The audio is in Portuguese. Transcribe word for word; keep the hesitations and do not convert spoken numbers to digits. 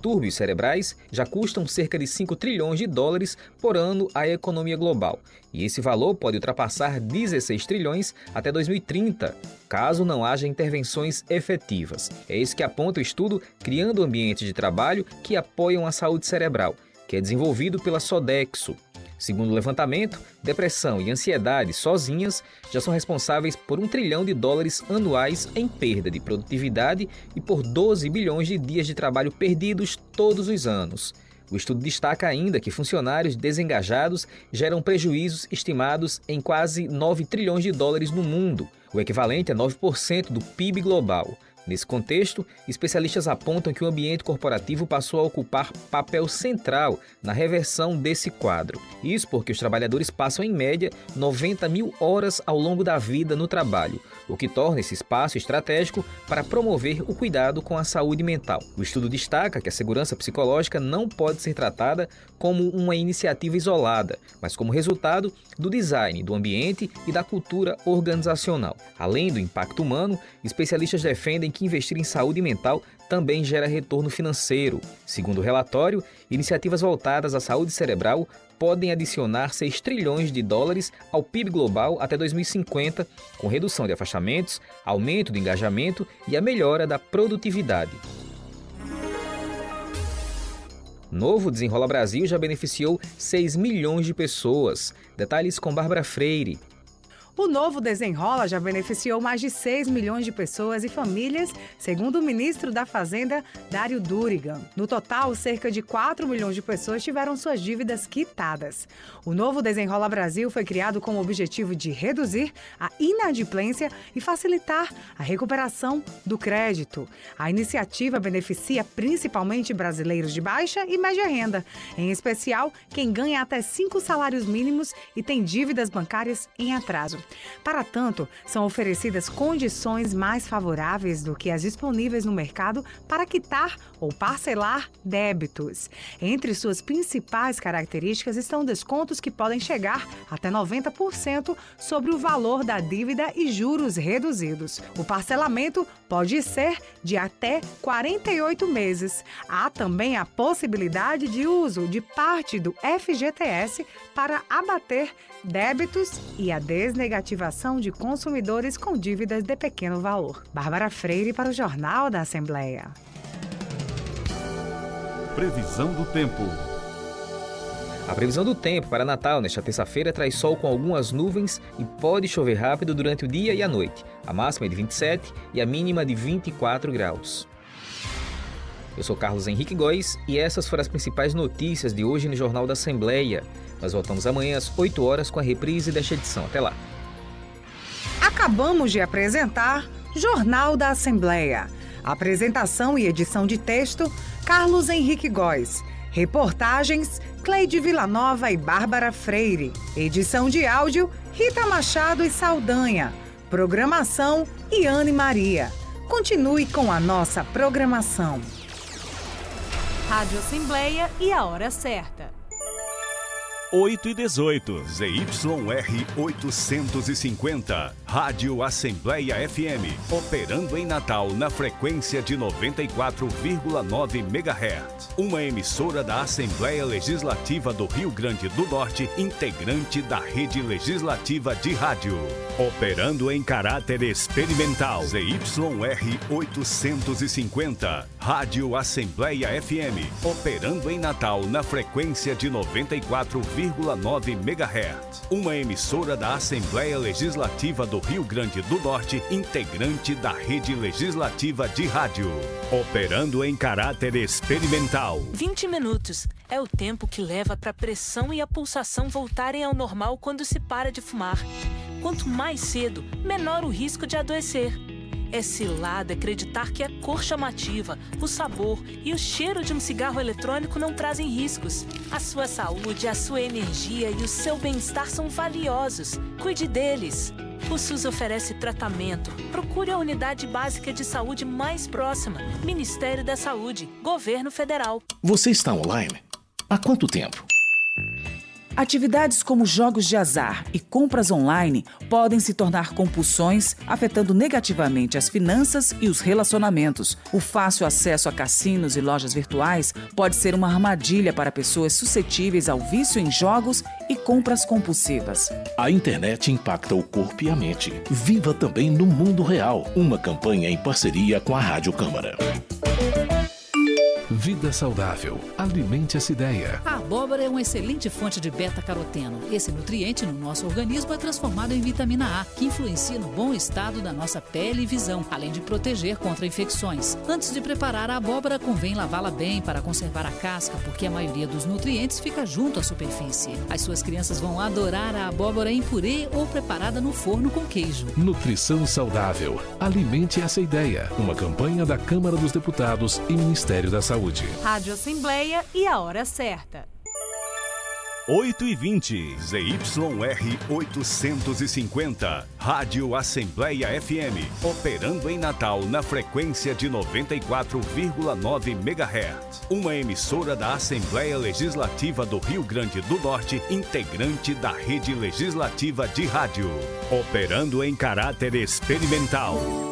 distúrbios cerebrais já custam cerca de cinco trilhões de dólares por ano à economia global. E esse valor pode ultrapassar dezesseis trilhões até dois mil e trinta, caso não haja intervenções efetivas. É isso que aponta o estudo Criando Ambientes de Trabalho que Apoiam a Saúde Cerebral, que é desenvolvido pela Sodexo. Segundo o levantamento, depressão e ansiedade sozinhas já são responsáveis por um trilhão de dólares anuais em perda de produtividade e por doze bilhões de dias de trabalho perdidos todos os anos. O estudo destaca ainda que funcionários desengajados geram prejuízos estimados em quase nove trilhões de dólares no mundo, o equivalente a nove por cento do P I B global. Nesse contexto, especialistas apontam que o ambiente corporativo passou a ocupar papel central na reversão desse quadro. Isso porque os trabalhadores passam, em média, noventa mil horas ao longo da vida no trabalho, o que torna esse espaço estratégico para promover o cuidado com a saúde mental. O estudo destaca que a segurança psicológica não pode ser tratada como uma iniciativa isolada, mas como resultado do design do ambiente e da cultura organizacional. Além do impacto humano, especialistas defendem que investir em saúde mental também gera retorno financeiro. Segundo o relatório, iniciativas voltadas à saúde cerebral podem adicionar seis trilhões de dólares ao P I B global até dois mil e cinquenta, com redução de afastamentos, aumento do engajamento e a melhora da produtividade. Novo Desenrola Brasil já beneficiou seis milhões de pessoas. Detalhes com Bárbara Freire. O Novo Desenrola já beneficiou mais de seis milhões de pessoas e famílias, segundo o ministro da Fazenda, Dário Durigan. No total, cerca de quatro milhões de pessoas tiveram suas dívidas quitadas. O Novo Desenrola Brasil foi criado com o objetivo de reduzir a inadimplência e facilitar a recuperação do crédito. A iniciativa beneficia principalmente brasileiros de baixa e média renda, em especial quem ganha até cinco salários mínimos e tem dívidas bancárias em atraso. Para tanto, são oferecidas condições mais favoráveis do que as disponíveis no mercado para quitar ou parcelar débitos. Entre suas principais características estão descontos que podem chegar até noventa por cento sobre o valor da dívida e juros reduzidos. O parcelamento pode ser de até quarenta e oito meses. Há também a possibilidade de uso de parte do F G T S para abater débitos e a desnegativação de consumidores com dívidas de pequeno valor. Bárbara Freire para o Jornal da Assembleia. Previsão do tempo. A previsão do tempo para Natal nesta terça-feira traz sol com algumas nuvens e pode chover rápido durante o dia e a noite. A máxima é de vinte e sete e a mínima de vinte e quatro graus. Eu sou Carlos Henrique Góes e essas foram as principais notícias de hoje no Jornal da Assembleia. Nós voltamos amanhã às oito horas com a reprise desta edição. Até lá. Acabamos de apresentar Jornal da Assembleia. Apresentação e edição de texto, Carlos Henrique Góes. Reportagens, Cleide Villanova e Bárbara Freire. Edição de áudio, Rita Machado e Saldanha. Programação, Iane Maria. Continue com a nossa programação. Rádio Assembleia e a hora certa. oito e dezoito, Z Y R oitocentos e cinquenta, Rádio Assembleia F M, operando em Natal na frequência de noventa e quatro vírgula nove megahertz. Uma emissora da Assembleia Legislativa do Rio Grande do Norte, integrante da Rede Legislativa de Rádio. Operando em caráter experimental, Z Y R oitocentos e cinquenta, Rádio Assembleia F M, operando em Natal na frequência de noventa e quatro vírgula nove megahertz. Uma emissora da Assembleia Legislativa do Rio Grande do Norte, integrante da Rede Legislativa de Rádio. Operando em caráter experimental. vinte minutos é o tempo que leva para a pressão e a pulsação voltarem ao normal quando se para de fumar. Quanto mais cedo, menor o risco de adoecer. É cilada acreditar que a cor chamativa, o sabor e o cheiro de um cigarro eletrônico não trazem riscos. A sua saúde, a sua energia e o seu bem-estar são valiosos. Cuide deles. O SUS oferece tratamento. Procure a unidade básica de saúde mais próxima. Ministério da Saúde, Governo Federal. Você está online? Há quanto tempo? Atividades como jogos de azar e compras online podem se tornar compulsões, afetando negativamente as finanças e os relacionamentos. O fácil acesso a cassinos e lojas virtuais pode ser uma armadilha para pessoas suscetíveis ao vício em jogos e compras compulsivas. A internet impacta o corpo e a mente. Viva também no mundo real. Uma campanha em parceria com a Rádio Câmara. Vida saudável. Alimente essa ideia. A abóbora é uma excelente fonte de beta-caroteno. Esse nutriente no nosso organismo é transformado em vitamina A, que influencia no bom estado da nossa pele e visão, além de proteger contra infecções. Antes de preparar a abóbora, convém lavá-la bem para conservar a casca, porque a maioria dos nutrientes fica junto à superfície. As suas crianças vão adorar a abóbora em purê ou preparada no forno com queijo. Nutrição saudável. Alimente essa ideia. Uma campanha da Câmara dos Deputados e Ministério da Saúde. Rádio Assembleia e a hora certa. oito e vinte, Z Y R oitocentos e cinquenta, Rádio Assembleia F M, operando em Natal na frequência de noventa e quatro vírgula nove megahertz. Uma emissora da Assembleia Legislativa do Rio Grande do Norte, integrante da Rede Legislativa de Rádio, operando em caráter experimental.